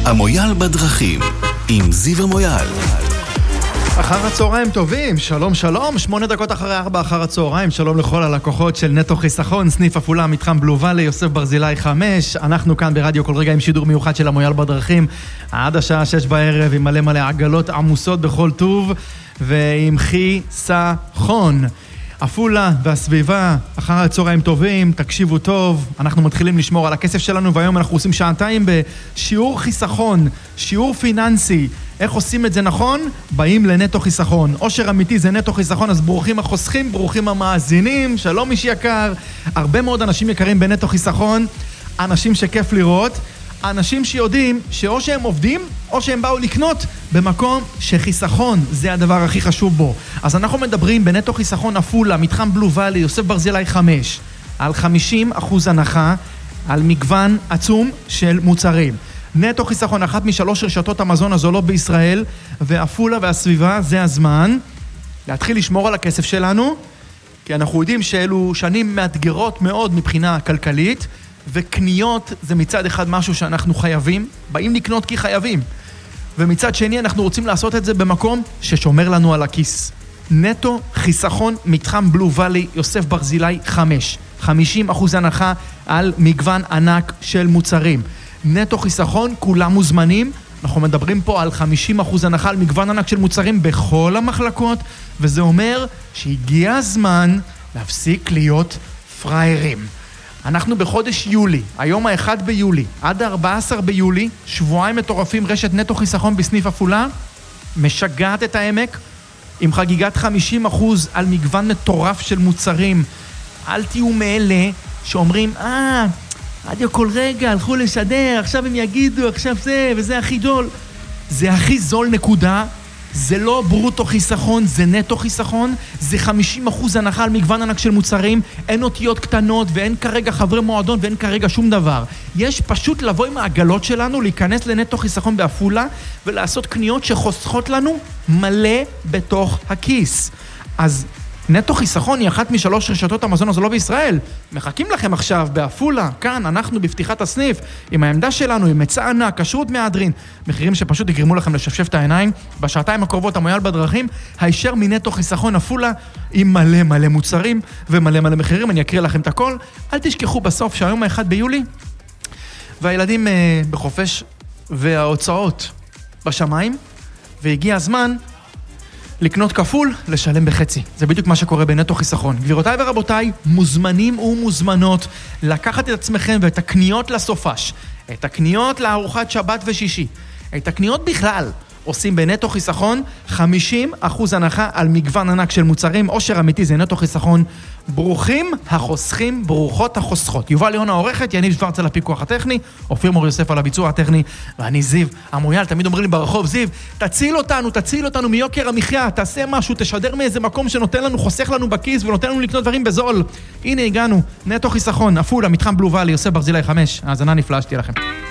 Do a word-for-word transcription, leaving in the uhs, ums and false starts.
המויאל בדרכים, עם זיו המויאל. אחר הצהריים טובים, שלום שלום, שמונה דקות אחרי ארבע אחר הצהריים, שלום לכל הלקוחות של נטו חיסכון, סניף עפולה, מתחם בלו ואלי, יוסף ברזילי חמש, אנחנו כאן ברדיו כל רגע עם שידור מיוחד של המויאל בדרכים, עד השעה שש בערב, עם מלא מלא עגלות עמוסות בכל טוב, ועם חיסכון. עפולה והסביבה, אחר הצהריים טובים, תקשיבו טוב, אנחנו מתחילים לשמור על הכסף שלנו, והיום אנחנו עושים שעתיים בשיעור חיסכון, שיעור פיננסי, איך עושים את זה נכון? באים לנטו חיסכון. עושר אמיתי זה נטו חיסכון, אז ברוכים החוסכים, ברוכים המאזינים, שלום איש יקר, הרבה מאוד אנשים יקרים בנטו חיסכון, אנשים שכיף לראות, אנשים שיודעים שאו שהם עובדים, או שהם באו לקנות במקום שחיסכון זה הדבר הכי חשוב בו. אז אנחנו מדברים בנטו חיסכון עפולה, מתחם בלו ואלי, יוסף ברזילי חמש, על חמישים אחוז הנחה, על מגוון עצום של מוצרים. נטו חיסכון, אחת משלוש רשתות המזון הזולות בישראל, ועפולה והסביבה, זה הזמן להתחיל לשמור על הכסף שלנו, כי אנחנו יודעים שאלו שנים מאתגרות מאוד מבחינה כלכלית, וקניות זה מצד אחד משהו שאנחנו חייבים, באים לקנות כי חייבים, ומצד שני אנחנו רוצים לעשות את זה במקום ששומר לנו על הכיס. נטו חיסכון, מתחם בלו ואלי, יוסף ברזילי חמש, חמישים אחוז הנחה על מגוון ענק של מוצרים. נטו חיסכון, כולם מוזמנים, אנחנו מדברים פה על חמישים אחוז הנחה על מגוון ענק של מוצרים בכל המחלקות, וזה אומר שהגיע הזמן להפסיק להיות פריירים. אנחנו בחודש יולי, היום האחד ביולי, עד ה-ארבעה עשר ביולי, שבועיים מטורפים, רשת נטו חיסכון בסניף עפולה, משגעת את העמק, עם חגיגת חמישים אחוז על מגוון מטורף של מוצרים. אל תהיו מאלה שאומרים, אה, רדיו כל רגע, הלכו לשדר, עכשיו הם יגידו, עכשיו זה, וזה הכי זול. זה הכי זול נקודה, זה לא ברוטו חיסכון, זה נטו חיסכון, זה חמישים אחוז הנחה על מגוון ענק של מוצרים, אין אותיות קטנות ואין כרגע חברי מועדון ואין כרגע שום דבר. יש פשוט לבוא עם העגלות שלנו, להיכנס לנטו חיסכון בעפולה ולעשות קניות שחוסכות לנו מלא בתוך הכיס. אז נטו חיסכון היא אחת משלוש רשתות המזון הזולות בישראל. מחכים לכם עכשיו בעפולה, כאן, אנחנו בפתיחת הסניף, עם העמדה שלנו, עם מצע ענק, כשרות מהדרין, מחירים שפשוט יגרמו לכם לשפשף את העיניים. בשעתיים הקרובות המויאל בדרכים, הישר מנטו חיסכון עפולה, עם מלא מלא מוצרים ומלא מלא מחירים. אני אקריא לכם את הכל. אל תשכחו בסוף שהיום האחד ביולי, והילדים אה, בחופש, וההוצאות בשמיים, והגיע הזמן לקנות כפול, לשלם בחצי. זה בדיוק מה שקורה בנטו חיסכון. גבירותיי ורבותיי, מוזמנים ומוזמנות לקחת את עצמכם ואת הקניות לסופש, את הקניות לארוחת שבת ושישי, את הקניות בכלל, עושים בנטו חיסכון, חמישים אחוז הנחה על מגוון ענק של מוצרים. עושר אמיתי זה נטו חיסכון. ברוכים החוסכים, ברוכות החוסכות. יובל יונה העורכת, יניב שוורץ על הפיקוח הטכני, אופיר מור יוסף על הביצוע הטכני, ואני זיו המויאל. תמיד אומרים לי ברחוב, זיו, תציל אותנו, תציל אותנו מיוקר המחיה, תעשה משהו, תשדר מאיזה מקום שנותן לנו, חוסך לנו בכיס ונותן לנו לקנות דברים בזול. הנה הגענו, נטו חיסכון, עפולה, מתחם בלו ואלי, יוסף ברזילי חמש. האזנה נפלאה שתהיה לכם.